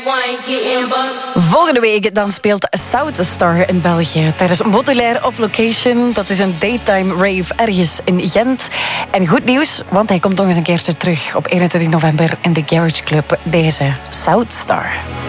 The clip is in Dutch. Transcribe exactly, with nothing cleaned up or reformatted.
Volgende week dan speelt Southstar in België tijdens Modulaire of Location. Dat is een daytime rave ergens in Gent. En goed nieuws, want hij komt nog eens een keertje terug op eenentwintig november in de Garage Club. Deze Southstar.